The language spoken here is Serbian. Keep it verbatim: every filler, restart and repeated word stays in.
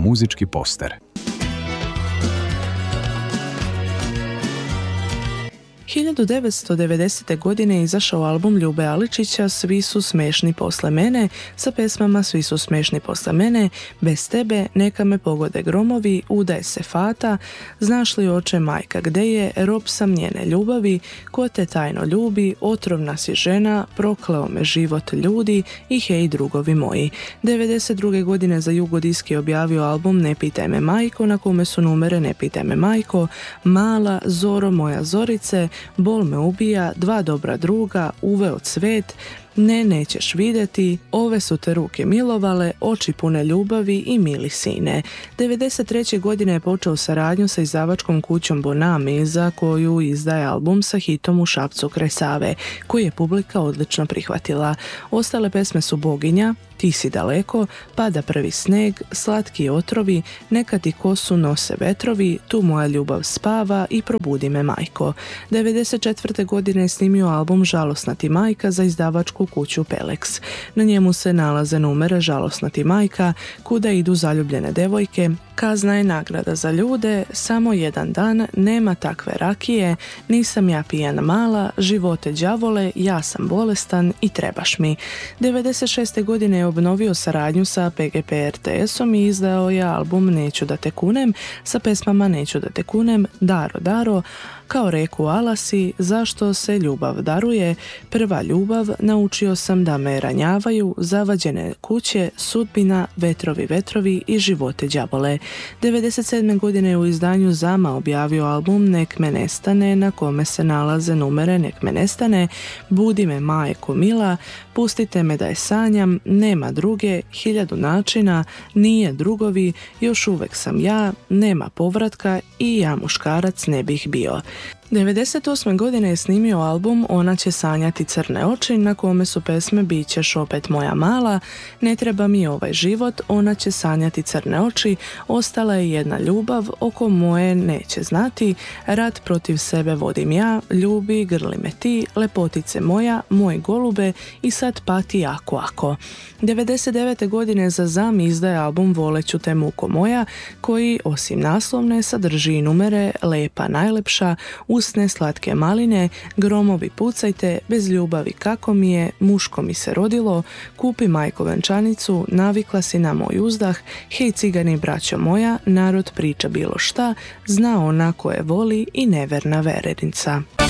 muzički poster. hiljadu devetsto devedesete. godine izašao album Ljube Aličića Svi su smešni posle mene sa pesmama Svi su smešni posle mene, Bez tebe, Neka me pogode gromovi, Udaj se fata, Znaš li oče majka gde je, Rob sam njene ljubavi, Ko te tajno ljubi, Otrovna si žena, Prokleo me život ljudi i Hej drugovi moji. devedeset druge. godine za Jugodiski objavio album Ne pitaj me majko, na kome su numere Ne pitaj me majko, Mala, Zoro moja Zorice, Bol me ubija, Dva dobra druga, Uveo cvet, Ne, nećeš vidjeti, Ove su te ruke milovale, Oči pune ljubavi i Mili sine. devedeset treće. godine je počeo saradnju sa izdavačkom kućom Bonami, za koju izdaje album sa hitom U Šapcu kraj Save, koji je publika odlično prihvatila. Ostale pesme su Boginja, Ti si daleko, Pada prvi sneg, Slatki otrovi, Neka ti kosu nose vetrovi, Tu moja ljubav spava i Probudi me majko. devedeset četvrte. godine je snimio album Žalosna ti majka za izdavačku kuću Pelex. Na njemu se nalaze numere Žalosna ti majka, Kuda idu zaljubljene devojke, Kazna je nagrada za ljude, Samo jedan dan, Nema takve rakije, Nisam ja pijana mala, Živote đavole, Ja sam bolestan i Trebaš mi. devedeset šeste. godine je obnovio saradnju sa P G P R T S-om i izdao je album Neću da te kunem sa pesmama Neću da te kunem, Daro, Daro, Kao reku alasi, Zašto se ljubav daruje, Prva ljubav, Naučio sam da me ranjavaju, Zavađene kuće, Sudbina, Vetrovi, vetrovi i Živote đavole. devedeset sedme. godine je u izdanju Zama objavio album Nek me nestane, na kome se nalaze numere Nek me nestane, Budi me majko mila, Pustite me da je sanjam, Nema druge, Hiljadu načina, Nije drugovi, Još uvek sam ja, Nema povratka i Ja muškarac ne bih bio. devedeset osme. godine je snimio album Ona će sanjati crne oči, na kome su pesme Bićeš opet moja mala, Ne treba mi ovaj život, Ona će sanjati crne oči, Ostala je jedna ljubav, Oko moje neće znati, Rat protiv sebe vodim ja, Ljubi, grli me ti, Lepotice moja, Moj golube i Sad pati ako ako. devedeset devete. godine za Zam izdaje album Voleću te muko moja, koji osim naslovne sadrži i numere Lepa najlepša, Usne slatke maline, Gromovi pucajte, Bez ljubavi kako mi je, Muško mi se rodilo, Kupi majko venčanicu, Navikla si na moj uzdah, Hej cigani braćo moja, Narod priča bilo šta, Zna ona koje voli i Neverna verenica.